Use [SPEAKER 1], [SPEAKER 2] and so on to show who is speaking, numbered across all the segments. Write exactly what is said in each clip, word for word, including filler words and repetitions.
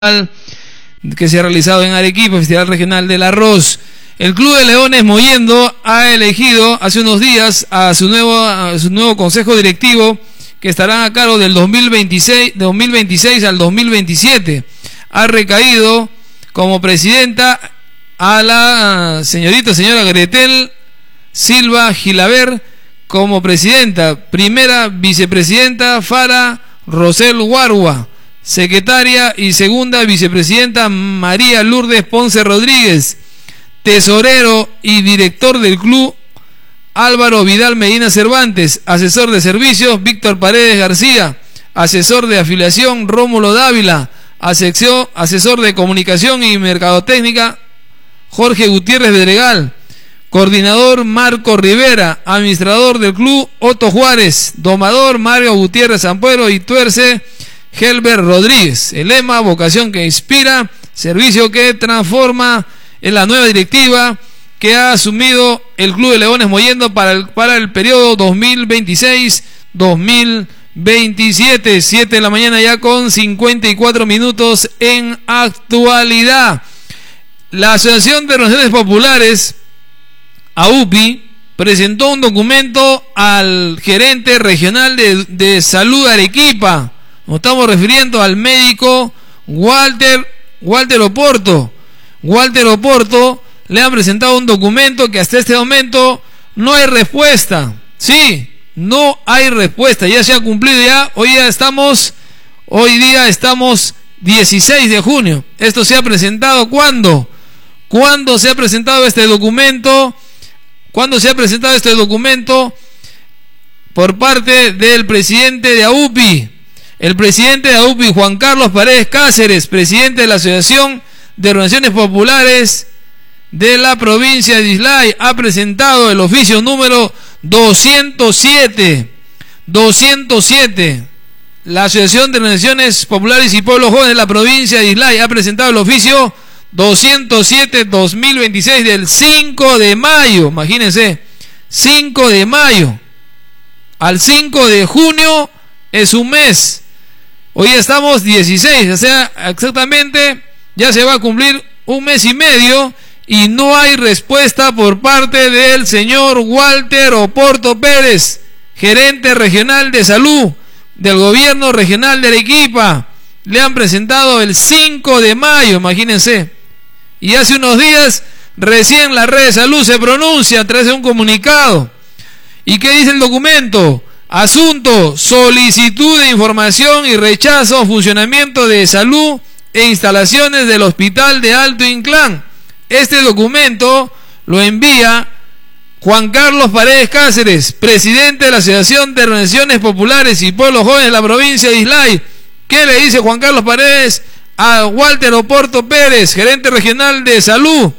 [SPEAKER 1] que se ha realizado en Arequipa, Festival Regional del Arroz. El Club de Leones Mollendo ha elegido hace unos días a su nuevo, a su nuevo consejo directivo, que estarán a cargo del dos mil veintiséis, dos mil veintiséis al dos mil veintisiete. Ha recaído como presidenta a la señorita, señora Gretel Silva Gilaber como presidenta. Primera vicepresidenta Fara Rosel Guarua. Secretaria y segunda vicepresidenta María Lourdes Ponce Rodríguez. Tesorero y director del club Álvaro Vidal Medina Cervantes. Asesor de servicios Víctor Paredes García. Asesor de afiliación Rómulo Dávila. Asesor, asesor de comunicación y mercadotecnia Jorge Gutiérrez Bedregal. Coordinador Marco Rivera. Administrador del club Otto Juárez. Domador Mario Gutiérrez Ampuero y Tuerce Helber Rodríguez. El lema: vocación que inspira, servicio que transforma. Es la nueva directiva que ha asumido el Club de Leones Mollendo para el, para el periodo dos mil veintiséis dos mil veintisiete. siete de la mañana ya con cincuenta y cuatro minutos en actualidad. La Asociación de Organizaciones Populares, A U P I, presentó un documento al gerente regional de, de salud de Arequipa. Nos estamos refiriendo al médico Walter, Walter Oporto. Walter Oporto le han presentado un documento que hasta este momento no hay respuesta. Sí, no hay respuesta. Ya se ha cumplido ya. Hoy día estamos, hoy día estamos dieciséis de junio. Esto se ha presentado ¿cuándo? ¿Cuándo se ha presentado este documento? ¿Cuándo se ha presentado este documento? Por parte del presidente de A U P I. El presidente de A U P I, Juan Carlos Paredes Cáceres, presidente de la Asociación de Organizaciones Populares de la provincia de Islay, ha presentado el oficio número doscientos siete. doscientos siete. La Asociación de Organizaciones Populares y Pueblos Jóvenes de la provincia de Islay ha presentado el oficio doscientos siete dos mil veintiséis del cinco de mayo. Imagínense, cinco de mayo al cinco de junio es un mes. Hoy estamos dieciséis, o sea, exactamente ya se va a cumplir un mes y medio y no hay respuesta por parte del señor Walter Oporto Pérez, gerente regional de salud del gobierno regional de Arequipa. Le han presentado el cinco de mayo, imagínense. Y hace unos días recién la red de salud se pronuncia a través de un comunicado. ¿Y qué dice el documento? Asunto: solicitud de información y rechazo funcionamiento de salud e instalaciones del Hospital de Alto Inclán. Este documento lo envía Juan Carlos Paredes Cáceres, presidente de la Asociación de Organizaciones Populares y Pueblos Jóvenes de la provincia de Islay. ¿Qué le dice Juan Carlos Paredes a Walter Oporto Pérez, gerente regional de salud?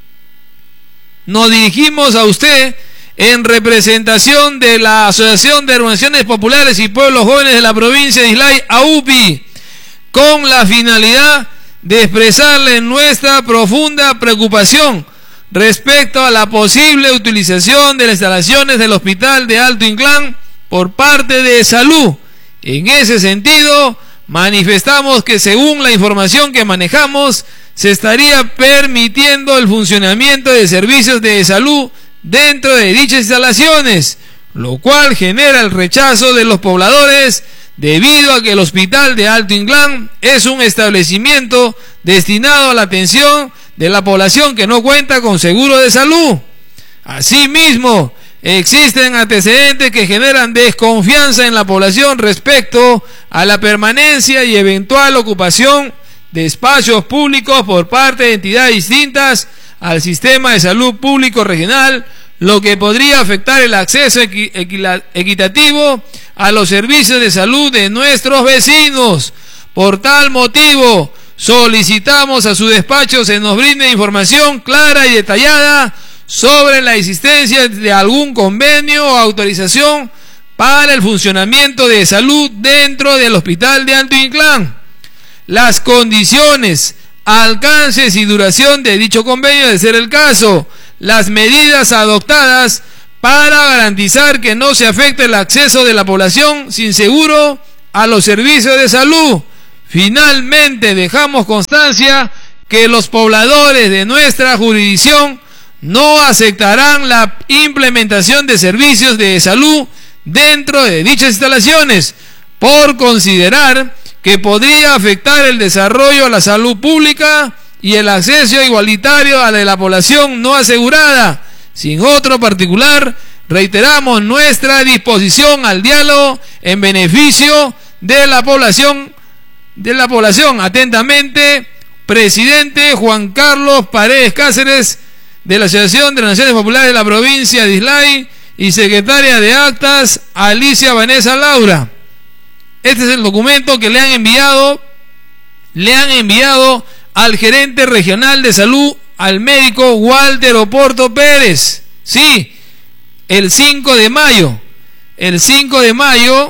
[SPEAKER 1] Nos dirigimos a usted en representación de la Asociación de Organizaciones Populares y Pueblos Jóvenes de la provincia de Islay, A U P I, con la finalidad de expresarle nuestra profunda preocupación respecto a la posible utilización de las instalaciones del Hospital de Alto Inclán por parte de salud. En ese sentido, manifestamos que según la información que manejamos, se estaría permitiendo el funcionamiento de servicios de salud dentro de dichas instalaciones, lo cual genera el rechazo de los pobladores debido a que el Hospital de Alto Inclán es un establecimiento destinado a la atención de la población que no cuenta con seguro de salud. Asimismo, existen antecedentes que generan desconfianza en la población respecto a la permanencia y eventual ocupación de espacios públicos por parte de entidades distintas al sistema de salud público regional, lo que podría afectar el acceso equi equitativo a los servicios de salud de nuestros vecinos. Por tal motivo, solicitamos a su despacho se nos brinde información clara y detallada sobre la existencia de algún convenio o autorización para el funcionamiento de salud dentro del Hospital de Alto Inclán, las condiciones, alcances y duración de dicho convenio de ser el caso, las medidas adoptadas para garantizar que no se afecte el acceso de la población sin seguro a los servicios de salud. Finalmente dejamos constancia que los pobladores de nuestra jurisdicción no aceptarán la implementación de servicios de salud dentro de dichas instalaciones por considerar que podría afectar el desarrollo de la salud pública y el acceso igualitario a la de la población no asegurada. Sin otro particular, reiteramos nuestra disposición al diálogo en beneficio de la población, de la población. Atentamente, presidente Juan Carlos Paredes Cáceres, de la Asociación de las Naciones Populares de la provincia de Islay, y secretaria de Actas, Alicia Vanessa Laura. Este es el documento que le han enviado, le han enviado al gerente regional de salud, al médico Walter Oporto Pérez. Sí, el cinco de mayo, el cinco de mayo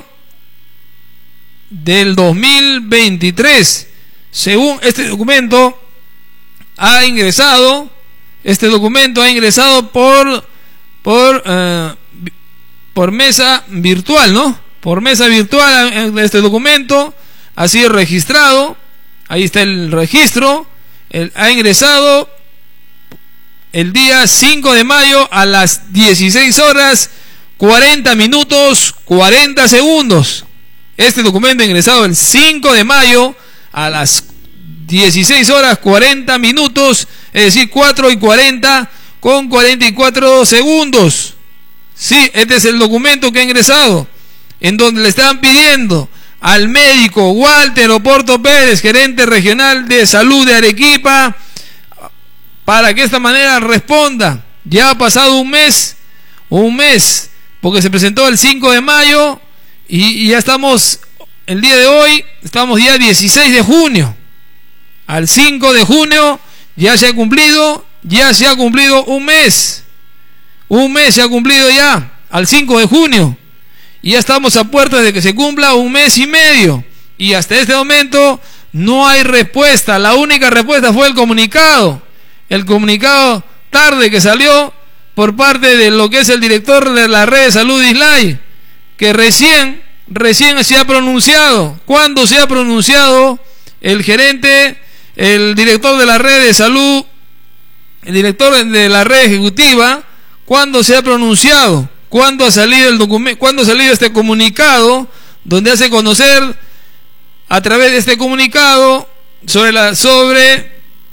[SPEAKER 1] del dos mil veintitrés. Según este documento, ha ingresado, este documento ha ingresado por, por, uh, por mesa virtual, ¿no? Por mesa virtual, este documento ha sido registrado, ahí está el registro, el, ha ingresado el día cinco de mayo a las dieciséis horas cuarenta minutos cuarenta segundos. Este documento ha ingresado el cinco de mayo a las dieciséis horas cuarenta minutos, es decir, cuatro y cuarenta con cuarenta y cuatro segundos. Sí, este es el documento que ha ingresado, en donde le están pidiendo al médico Walter Oporto Pérez, gerente regional de salud de Arequipa, para que de esta manera responda. Ya ha pasado un mes, un mes, porque se presentó el cinco de mayo y, y ya estamos, el día de hoy, estamos ya dieciséis de junio. Al cinco de junio ya se ha cumplido, ya se ha cumplido un mes. Un mes se ha cumplido ya, al cinco de junio. Y ya estamos a puertas de que se cumpla un mes y medio. Y hasta este momento no hay respuesta. La única respuesta fue el comunicado. El comunicado tarde que salió por parte de lo que es el director de la red de salud de Islay, que recién, recién se ha pronunciado. ¿Cuándo se ha pronunciado el gerente, el director de la red de salud, el director de la red ejecutiva? ¿Cuándo se ha pronunciado? ¿Cuándo ha salido el documento? ¿Cuándo ha salido este comunicado donde hace conocer a través de este comunicado sobre la sobre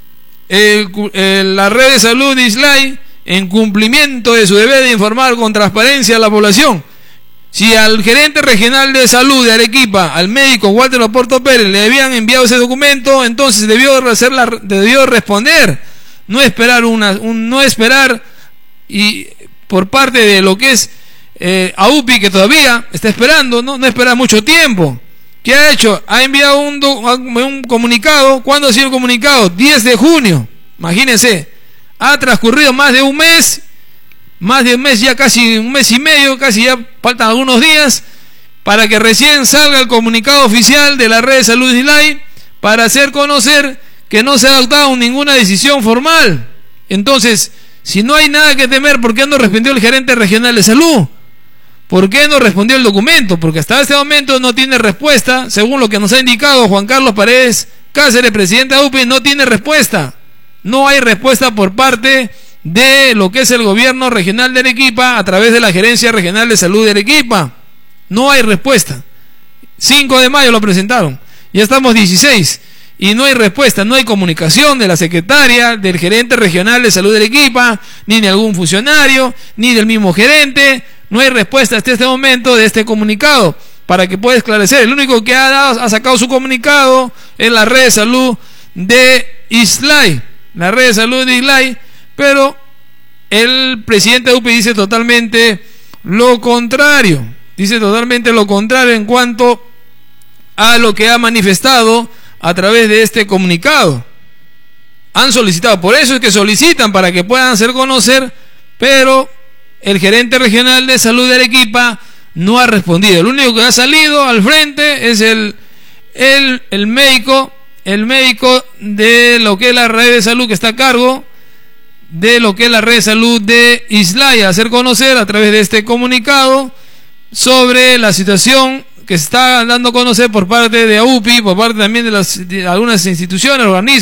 [SPEAKER 1] el, el, la red de salud de Islay, en cumplimiento de su deber de informar con transparencia a la población? Si al gerente regional de salud de Arequipa, al médico Walter Oporto Pérez, le habían enviado ese documento, entonces debió hacer la, debió responder, no esperar una, un, no esperar y por parte de lo que es eh, A U P I, que todavía está esperando, no, no espera mucho tiempo. ¿Qué ha hecho? Ha enviado un, do, un comunicado. ¿Cuándo ha sido el comunicado? diez de junio. Imagínense, ha transcurrido más de un mes, más de un mes, ya casi un mes y medio, casi ya faltan algunos días para que recién salga el comunicado oficial de la red de salud de Islay para hacer conocer que no se ha adoptado ninguna decisión formal. Entonces, si no hay nada que temer, ¿por qué no respondió el gerente regional de salud? ¿Por qué no respondió el documento? Porque hasta este momento no tiene respuesta, según lo que nos ha indicado Juan Carlos Paredes Cáceres, presidente de A U P I, no tiene respuesta. No hay respuesta por parte de lo que es el gobierno regional de Arequipa a través de la Gerencia Regional de Salud de Arequipa. No hay respuesta. cinco de mayo lo presentaron. Ya estamos dieciséis. Y no hay respuesta, no hay comunicación de la secretaria, del gerente regional de salud de Arequipa, ni de algún funcionario, ni del mismo gerente. No hay respuesta hasta este momento de este comunicado para que pueda esclarecer. El único que ha, dado, ha sacado su comunicado es la red de salud de Islay, la red de salud de Islay, pero el presidente de A U P I dice totalmente lo contrario, dice totalmente lo contrario en cuanto a lo que ha manifestado a través de este comunicado. Han solicitado, por eso es que solicitan para que puedan hacer conocer, pero el gerente regional de salud de Arequipa no ha respondido. El único que ha salido al frente es el, el, el médico, el médico de lo que es la red de salud, que está a cargo de lo que es la red de salud de Islay, a hacer conocer a través de este comunicado sobre la situación que se está dando a conocer por parte de A U P I, por parte también de, las, de algunas instituciones, organismos,